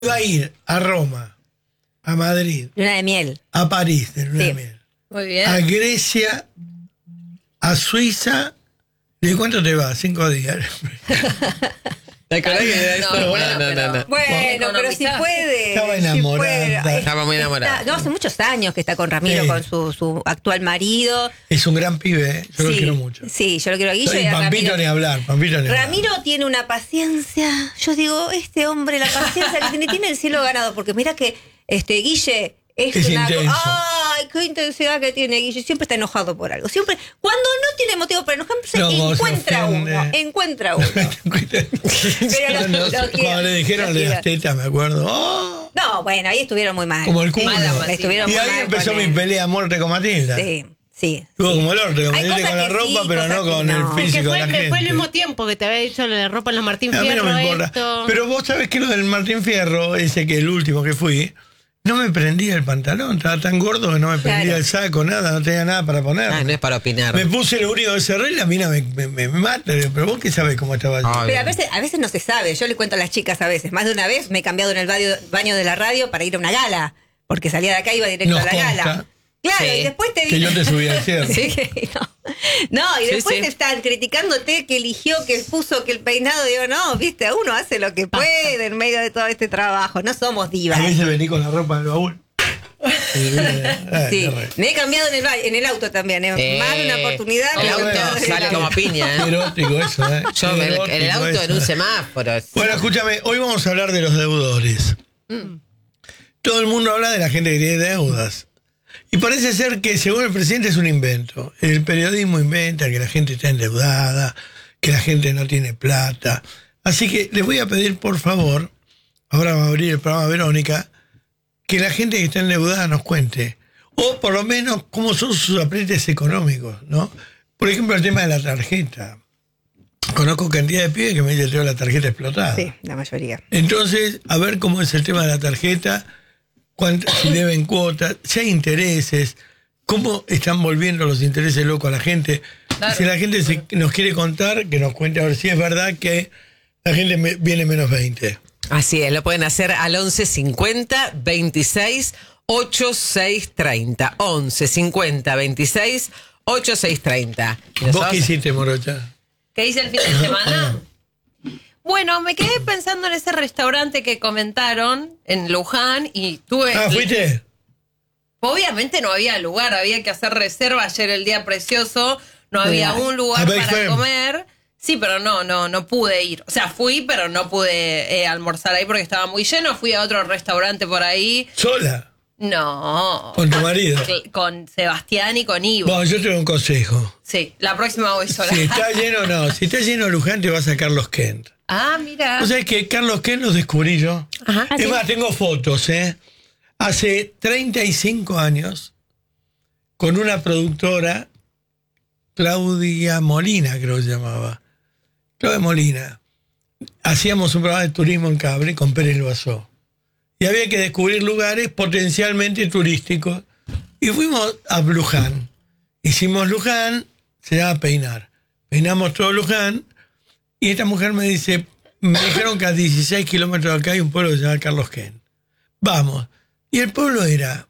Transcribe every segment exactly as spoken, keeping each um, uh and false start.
Iba a ir a Roma, a Madrid, Luna de miel. a París de luna Sí. de miel, Muy bien. a Grecia, a Suiza. ¿De cuánto te va? Cinco días. ¿Te acordás que era esto? No, No, bueno, no, no, no. Bueno, pero si puede. Estaba si enamorada. puede. Estaba muy enamorada. Está- no, hace muchos años que está con Ramiro, Sí. con su, su actual marido. Es un gran pibe, ¿eh? Yo lo Sí, quiero mucho. Sí, yo lo quiero a Guille Y y a Pampito Ramiro. ni hablar, Pampito ni hablar. Ramiro tiene una paciencia. Yo digo, este hombre, la paciencia que tiene, tiene el cielo ganado. Porque mira que este Guille es, Es una. intenso. ¡Ay, qué intensidad que tiene Guille! Siempre está enojado por algo. Siempre, cuando no tiene motivo para enojarse, No, cuando se encuentra ofende. uno. Encuentra uno. Pero lo- No, lo cuando quiero, le dijeron lo de quiero. las tetas, me acuerdo. ¡Oh! No, bueno, ahí estuvieron muy mal. Como el culo. Mala, Ahí estuvieron Y muy ahí mal empezó con mi él. pelea a muerte con Matilda. Sí, sí. Estuvo como el orto, como Hay dice, cosas con la que ropa, sí, pero cosas no que con no. el Es que físico fue, de la fue gente. al mismo tiempo que te había dicho lo de ropa en los Martín A mí Fierro. no me importa. Esto. Pero vos sabés que lo del Martín Fierro, ese que el último que fui, no me prendía el pantalón, estaba tan gordo que no me prendía Claro. el saco, nada, no tenía nada para poner. Ah, no es para opinar. Me puse lo único que cerré y la mina me, me, me mata. Le digo, pero vos qué sabés cómo estaba yo. Ay, Pero a veces, a veces no se sabe. Yo le cuento a las chicas a veces. Más de una vez me he cambiado en el baño, baño de la radio para ir a una gala. Porque salía de acá y iba directo Nos a la consta. gala. Claro, Sí. y después te Que yo te subí al cierre. Sí, no. No, y Sí, después sí. te están criticándote que eligió, que puso, que el peinado. Digo, no, viste, uno hace lo que puede en medio de todo este trabajo. No somos divas. A veces vení con la ropa del baúl. Y, ay, Sí, qué re- me he cambiado en el, ba- en el auto también. ¿eh? Eh, Más de una oportunidad. El me he auto cambiado en el sale auto. como piña, Qué ¿eh? erótico eso, ¿eh? Yo Qué en el, erótico en el auto eso, en un ¿eh? semáforo. Bueno, escúchame, hoy vamos a hablar de los deudores. Todo el mundo habla de la gente que tiene deudas. Y parece ser que, según el presidente, es un invento. El periodismo inventa que la gente está endeudada, que la gente no tiene plata. Así que les voy a pedir, por favor, ahora va a abrir el programa Verónica, que la gente que está endeudada nos cuente. O por lo menos cómo son sus aprietes económicos, ¿no? Por ejemplo, el tema de la tarjeta. Conozco cantidad de pibes que me dicen que tengo la tarjeta explotada. Sí, la mayoría. Entonces, a ver cómo es el tema de la tarjeta, cuánto, si deben cuotas, si hay intereses, cómo están volviendo los intereses locos a la gente. Claro. Si la gente se- nos quiere contar, que nos cuente a ver si es verdad que la gente me- viene menos veinte. Así es, lo pueden hacer al once cincuenta veintiséis ochenta y seis treinta. once cincuenta veintiséis ochenta y seis treinta. ¿Y ¿Vos nosotros? qué hiciste, Morocha? ¿Qué hice el fin de semana? Bueno, me quedé pensando en ese restaurante que comentaron en Luján y tuve... Ah, ¿fuiste? Obviamente no había lugar, había que hacer reserva. Ayer el día precioso, no había Claro. un lugar A Bake para Fam. comer. Sí, pero no, no, no pude ir. O sea, fui, pero no pude eh, almorzar ahí porque estaba muy lleno. Fui a otro restaurante por ahí. ¿Sola? No. ¿Con tu marido? Cl- Con Sebastián y con Ivo. Bueno, yo te doy un consejo. Sí, la próxima voy sola. Si está lleno, no. Si está lleno Luján, te vas a Carlos Kent. Ah, mira. ¿Vos sabés que Carlos Kent los descubrí yo? Ajá. Es más, tengo fotos, ¿eh? Hace treinta y cinco años, con una productora, Claudia Molina, creo que se llamaba. Claudia Molina. Hacíamos un programa de turismo en Cabre con Pérez Loazó. Y había que descubrir lugares potencialmente turísticos. Y fuimos a Luján. Hicimos Luján, se llama Peinar. Peinamos todo Luján. Y esta mujer me dice, me dijeron que a dieciséis kilómetros de acá hay un pueblo que se llama Carlos Kent. Vamos. Y el pueblo era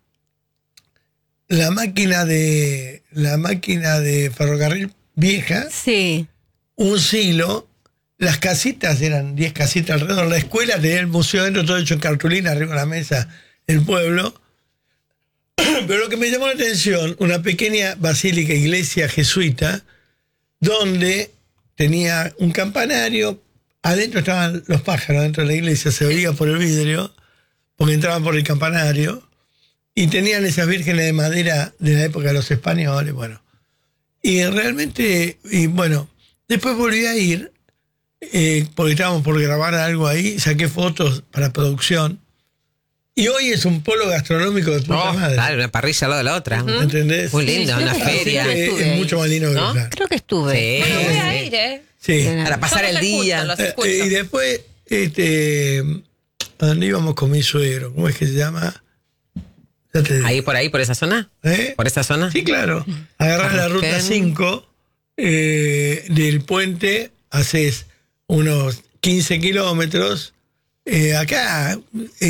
la máquina de la máquina de ferrocarril vieja, Sí. un silo, las casitas eran diez casitas alrededor, la escuela tenía el museo dentro, todo hecho en cartulina, arriba de la mesa, el pueblo. Pero lo que me llamó la atención, una pequeña basílica, iglesia jesuita, donde tenía un campanario, adentro estaban los pájaros, dentro de la iglesia, se oía por el vidrio, porque entraban por el campanario, y tenían esas vírgenes de madera de la época de los españoles, bueno. Y realmente, y bueno, después volví a ir, eh, porque estábamos por grabar algo ahí, saqué fotos para producción, y hoy es un polo gastronómico de puta Oh, madre. claro, una parrilla al lado de la otra. ¿Entendés? Muy lindo, Sí, una creo que feria. sí. Eh, Estuve es ahí. mucho más lindo que ¿No? Luján. Creo que estuve. Sí. Bueno, voy a sí. ir, ¿eh? Sí. Para pasar Yo el los día. escucho, los Eh, escucho. y después, este, ¿a dónde íbamos con mi suegro? ¿Cómo es que se llama? Ya te digo. Ahí por ahí, por esa zona. ¿Eh? Por esa zona. Sí, claro. Agarrás la ruta Carlos cinco eh, del puente, haces unos quince kilómetros, eh, acá